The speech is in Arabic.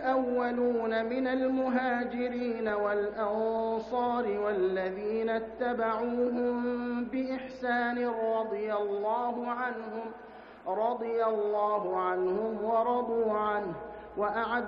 الأولون من المهاجرين والأنصار والذين اتبعوهم بإحسان رضي الله عنهم ورضوا عنه وأعد